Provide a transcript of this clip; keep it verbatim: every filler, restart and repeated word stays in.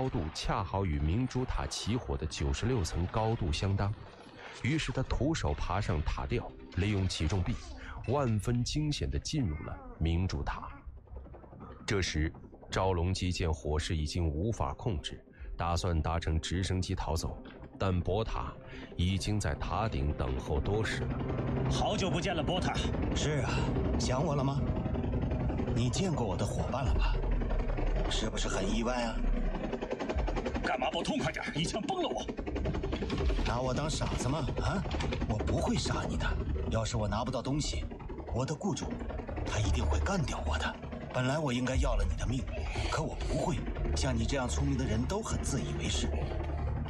高度恰好与明珠塔起火的九十六层高度相当，于是他徒手爬上塔吊，利用起重臂，万分惊险地进入了明珠塔。这时，赵龙基见火势已经无法控制，打算搭乘直升机逃走，但博塔已经在塔顶等候多时了。 好久不见了，博塔。 是啊，想我了吗？你见过我的伙伴了吧？是不是很意外啊？ 干嘛不痛快点，一枪崩了我？ 拿我当傻子吗？啊，我不会杀你的。要是我拿不到东西，我的雇主他一定会干掉我的。本来我应该要了你的命，可我不会。像你这样聪明的人都很自以为是，